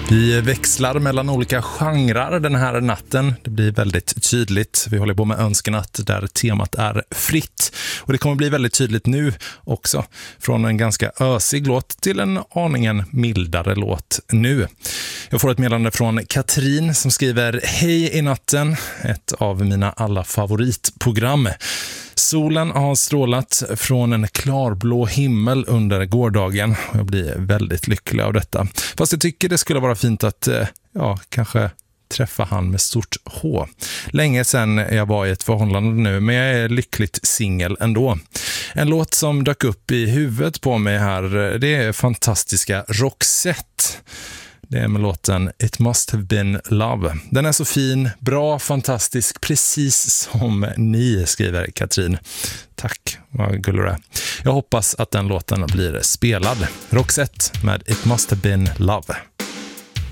Vi växlar mellan olika genrer den här natten. Det blir väldigt tydligt. Vi håller på med önskenatt där temat är fritt. Och det kommer bli väldigt tydligt nu också. Från en ganska ösig låt till en aningen mildare låt nu. Jag får ett meddelande från Katrin som skriver: Hej i natten, ett av mina alla favoritprogram. Solen har strålat från en klarblå himmel under gårdagen. Jag blir väldigt lycklig av detta. Fast jag tycker det skulle vara fint att kanske träffa han med stort H. Länge sedan jag var i ett förhållande nu, men jag är lyckligt singel ändå. En låt som dök upp i huvudet på mig här, det är fantastiska Roxette. Det är med låten It Must Have Been Love. Den är så fin, bra, fantastisk, precis som ni, skriver Katrin. Tack, vad gullig du är. Jag hoppas att den låten blir spelad. Roxette med It Must Have Been Love.